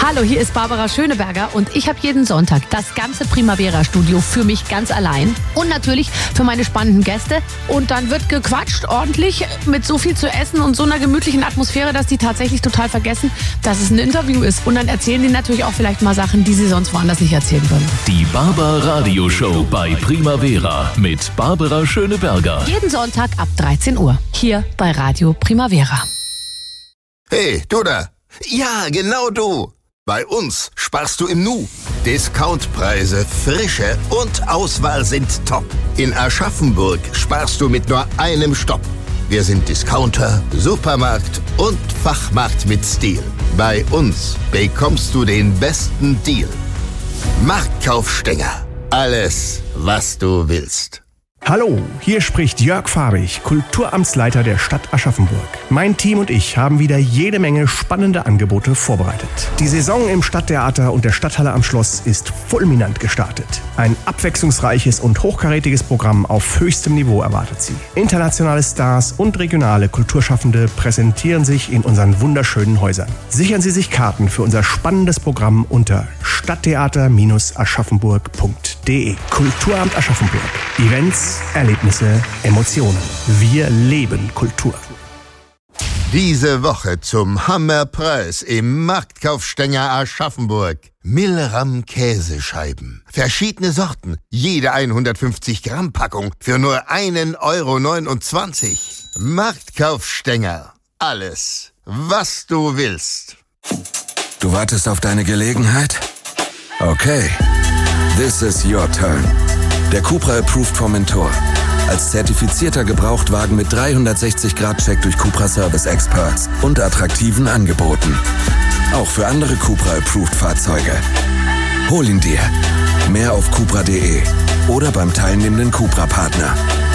Hallo, hier ist Barbara Schöneberger und ich habe jeden Sonntag das ganze Primavera-Studio für mich ganz allein und natürlich für meine spannenden Gäste. Und dann wird gequatscht ordentlich mit so viel zu essen und so einer gemütlichen Atmosphäre, dass die tatsächlich total vergessen, dass es ein Interview ist. Und dann erzählen die natürlich auch vielleicht mal Sachen, die sie sonst woanders nicht erzählen würden. Die Barbara Radioshow bei Primavera mit Barbara Schöneberger. Jeden Sonntag ab 13 Uhr hier bei Radio Primavera. Hey, du da. Ja, genau du. Bei uns sparst du im Nu. Discountpreise, Frische und Auswahl sind top. In Aschaffenburg sparst du mit nur einem Stopp. Wir sind Discounter, Supermarkt und Fachmarkt mit Stil. Bei uns bekommst du den besten Deal. Marktkaufstänger. Alles, was du willst. Hallo, hier spricht Jörg Fabich, Kulturamtsleiter der Stadt Aschaffenburg. Mein Team und ich haben wieder jede Menge spannende Angebote vorbereitet. Die Saison im Stadttheater und der Stadthalle am Schloss ist fulminant gestartet. Ein abwechslungsreiches und hochkarätiges Programm auf höchstem Niveau erwartet Sie. Internationale Stars und regionale Kulturschaffende präsentieren sich in unseren wunderschönen Häusern. Sichern Sie sich Karten für unser spannendes Programm unter stadttheater-aschaffenburg.de. Kulturamt Aschaffenburg. Events, Erlebnisse, Emotionen. Wir leben Kultur. Diese Woche zum Hammerpreis im Marktkaufstänger Aschaffenburg. Milram Käsescheiben. Verschiedene Sorten. Jede 150 Gramm Packung für nur 1,29 €. Marktkaufstänger. Alles, was du willst. Du wartest auf deine Gelegenheit? Okay. This is your turn. Der Cupra Approved Formentor. Als zertifizierter Gebrauchtwagen mit 360-Grad-Check durch Cupra Service Experts und attraktiven Angeboten. Auch für andere Cupra Approved Fahrzeuge. Hol ihn dir. Mehr auf cupra.de oder beim teilnehmenden Cupra-Partner.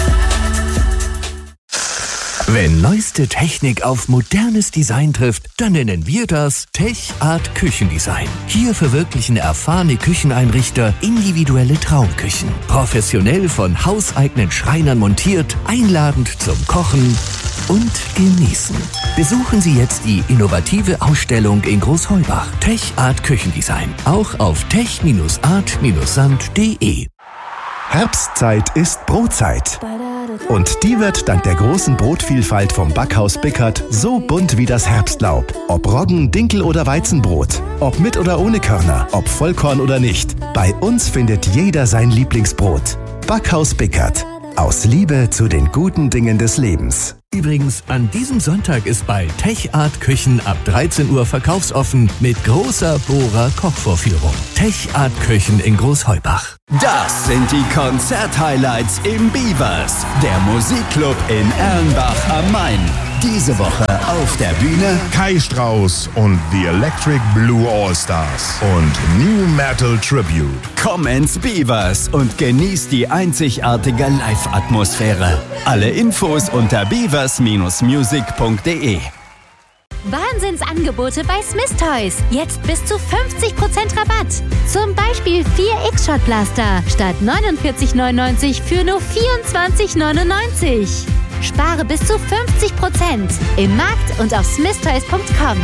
Wenn neueste Technik auf modernes Design trifft, dann nennen wir das TechArt Küchendesign. Hier verwirklichen erfahrene Kücheneinrichter individuelle Traumküchen. Professionell von hauseigenen Schreinern montiert, einladend zum Kochen und Genießen. Besuchen Sie jetzt die innovative Ausstellung in Großheubach. TechArt Küchendesign. Auch auf tech-art-sand.de. Herbstzeit ist Brotzeit. Und die wird dank der großen Brotvielfalt vom Backhaus Bickert so bunt wie das Herbstlaub. Ob Roggen, Dinkel oder Weizenbrot, ob mit oder ohne Körner, ob Vollkorn oder nicht. Bei uns findet jeder sein Lieblingsbrot. Backhaus Bickert. Aus Liebe zu den guten Dingen des Lebens. Übrigens, an diesem Sonntag ist bei TechArt Küchen ab 13 Uhr verkaufsoffen mit großer Bohrer-Kochvorführung. TechArt Küchen in Großheubach. Das sind die Konzert-Highlights im Beavers, der Musikclub in Erlenbach am Main. Diese Woche auf der Bühne Kai Strauss und The Electric Blue All-Stars und New Metal Tribute. Komm ins Beavers und genieß die einzigartige Live-Atmosphäre. Alle Infos unter beavers-music.de. Wahnsinnsangebote bei Smith Toys. Jetzt bis zu 50% Rabatt. Zum Beispiel 4 X-Shot-Blaster statt 49,99 für nur 24,99. Spare bis zu 50% im Markt und auf smithtoys.com.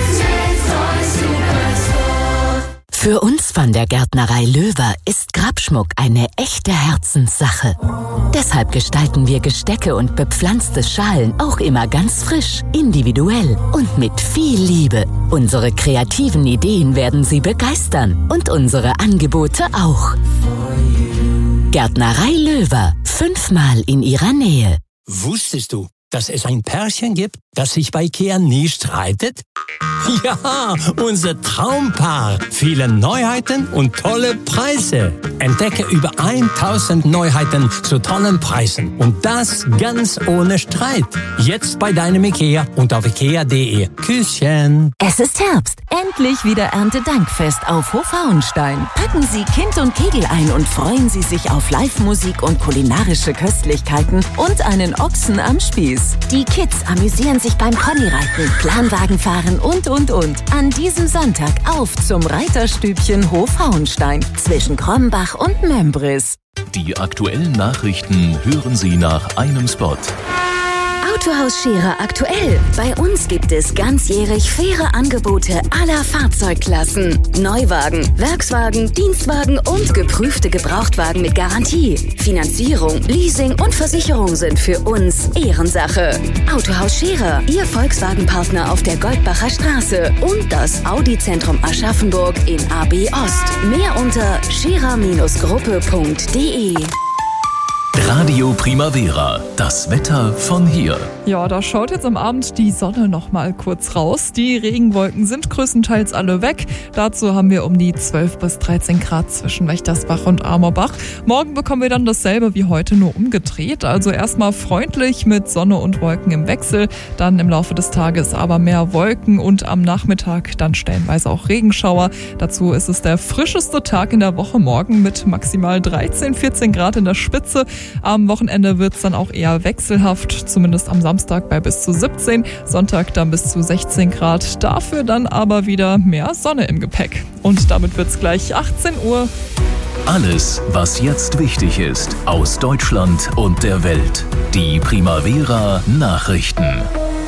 Für uns von der Gärtnerei Löwer ist Grabschmuck eine echte Herzenssache. Deshalb gestalten wir Gestecke und bepflanzte Schalen auch immer ganz frisch, individuell und mit viel Liebe. Unsere kreativen Ideen werden Sie begeistern und unsere Angebote auch. Gärtnerei Löwer, 5-mal in Ihrer Nähe. Wusstest du, dass es ein Pärchen gibt, das sich bei IKEA nie streitet? Ja, unser Traumpaar. Viele Neuheiten und tolle Preise. Entdecke über 1000 Neuheiten zu tollen Preisen. Und das ganz ohne Streit. Jetzt bei deinem IKEA und auf ikea.de. Küsschen. Es ist Herbst. Endlich wieder Erntedankfest auf Hofhauenstein. Packen Sie Kind und Kegel ein und freuen Sie sich auf Live-Musik und kulinarische Köstlichkeiten und einen Ochsen am Spieß. Die Kids amüsieren sich beim Ponyreiten, Planwagen fahren und. An diesem Sonntag auf zum Reiterstübchen Hofhauenstein zwischen Krombach und Membris. Die aktuellen Nachrichten hören Sie nach einem Spot. Autohaus Scherer aktuell. Bei uns gibt es ganzjährig faire Angebote aller Fahrzeugklassen. Neuwagen, Werkswagen, Dienstwagen und geprüfte Gebrauchtwagen mit Garantie. Finanzierung, Leasing und Versicherung sind für uns Ehrensache. Autohaus Scherer, Ihr Volkswagen-Partner auf der Goldbacher Straße und das Audi-Zentrum Aschaffenburg in AB Ost. Mehr unter scherer-gruppe.de. Radio Primavera, das Wetter von hier. Ja, da schaut jetzt am Abend die Sonne noch mal kurz raus. Die Regenwolken sind größtenteils alle weg. Dazu haben wir um die 12 bis 13 Grad zwischen Wächtersbach und Amorbach. Morgen bekommen wir dann dasselbe wie heute, nur umgedreht. Also erstmal freundlich mit Sonne und Wolken im Wechsel. Dann im Laufe des Tages aber mehr Wolken und am Nachmittag dann stellenweise auch Regenschauer. Dazu ist es der frischeste Tag in der Woche morgen mit maximal 13, 14 Grad in der Spitze. Am Wochenende wird es dann auch eher wechselhaft, zumindest am Samstag bei bis zu 17, Sonntag dann bis zu 16 Grad, dafür dann aber wieder mehr Sonne im Gepäck. Und damit wird es gleich 18 Uhr. Alles, was jetzt wichtig ist, aus Deutschland und der Welt. Die Primavera Nachrichten.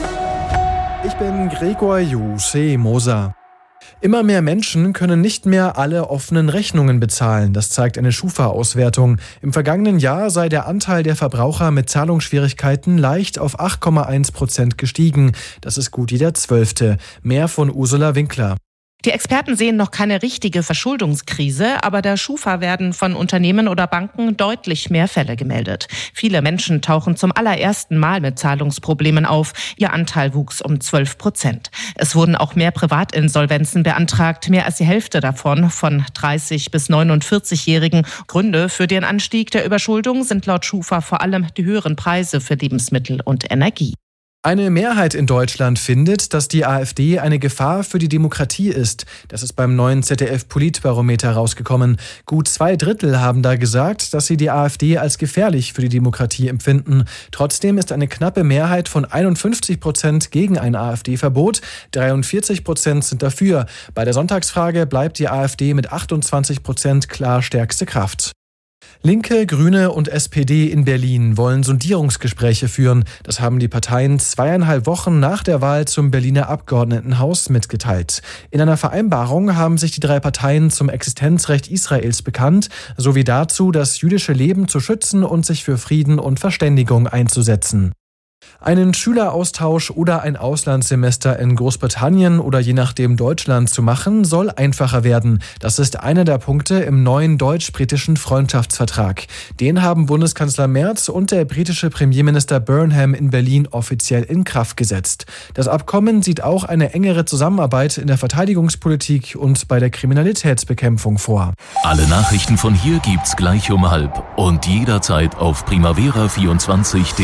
Ich bin Gregor Jose Moser. Immer mehr Menschen können nicht mehr alle offenen Rechnungen bezahlen. Das zeigt eine Schufa-Auswertung. Im vergangenen Jahr sei der Anteil der Verbraucher mit Zahlungsschwierigkeiten leicht auf 8,1% gestiegen. Das ist gut jeder 12. Mehr von Ursula Winkler. Die Experten sehen noch keine richtige Verschuldungskrise, aber der Schufa werden von Unternehmen oder Banken deutlich mehr Fälle gemeldet. Viele Menschen tauchen zum allerersten Mal mit Zahlungsproblemen auf. Ihr Anteil wuchs um 12%. Es wurden auch mehr Privatinsolvenzen beantragt, mehr als die Hälfte davon von 30- bis 49-Jährigen. Gründe für den Anstieg der Überschuldung sind laut Schufa vor allem die höheren Preise für Lebensmittel und Energie. Eine Mehrheit in Deutschland findet, dass die AfD eine Gefahr für die Demokratie ist. Das ist beim neuen ZDF-Politbarometer rausgekommen. Gut 2/3 haben da gesagt, dass sie die AfD als gefährlich für die Demokratie empfinden. Trotzdem ist eine knappe Mehrheit von 51% gegen ein AfD-Verbot. 43% sind dafür. Bei der Sonntagsfrage bleibt die AfD mit 28% klar stärkste Kraft. Linke, Grüne und SPD in Berlin wollen Sondierungsgespräche führen. Das haben die Parteien 2,5 Wochen nach der Wahl zum Berliner Abgeordnetenhaus mitgeteilt. In einer Vereinbarung haben sich die 3 Parteien zum Existenzrecht Israels bekannt, sowie dazu, das jüdische Leben zu schützen und sich für Frieden und Verständigung einzusetzen. Einen Schüleraustausch oder ein Auslandssemester in Großbritannien oder je nachdem Deutschland zu machen, soll einfacher werden. Das ist einer der Punkte im neuen deutsch-britischen Freundschaftsvertrag. Den haben Bundeskanzler Merz und der britische Premierminister Burnham in Berlin offiziell in Kraft gesetzt. Das Abkommen sieht auch eine engere Zusammenarbeit in der Verteidigungspolitik und bei der Kriminalitätsbekämpfung vor. Alle Nachrichten von hier gibt's gleich um 12:30 und jederzeit auf primavera24.de.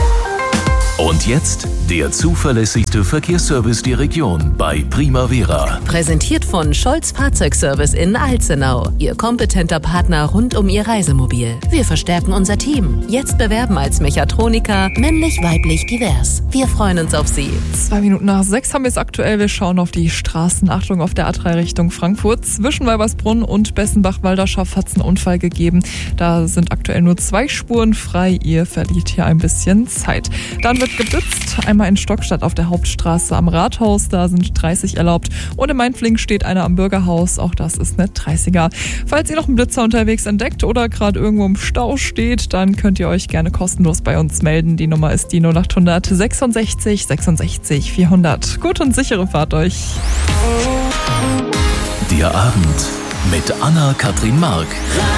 Und jetzt der zuverlässigste Verkehrsservice der Region bei Primavera. Präsentiert von Scholz Fahrzeugservice in Alzenau. Ihr kompetenter Partner rund um Ihr Reisemobil. Wir verstärken unser Team. Jetzt bewerben als Mechatroniker, männlich, weiblich, divers. Wir freuen uns auf Sie. 5:02 haben wir es aktuell. Wir schauen auf die Straßen. Achtung, auf der A3 Richtung Frankfurt. Zwischen Weibersbrunn und Bessenbach-Walderschaft hat es einen Unfall gegeben. Da sind aktuell nur 2 Spuren frei. Ihr verliert hier ein bisschen Zeit. Dann wird geblitzt. Einmal in Stockstadt auf der Hauptstraße am Rathaus, da sind 30 erlaubt. Und in Mainfling steht einer am Bürgerhaus, auch das ist eine 30er. Falls ihr noch einen Blitzer unterwegs entdeckt oder gerade irgendwo im Stau steht, dann könnt ihr euch gerne kostenlos bei uns melden. Die Nummer ist die 0800 66 66 400. Gut und sichere Fahrt euch. Der Abend mit Anna-Kathrin Mark.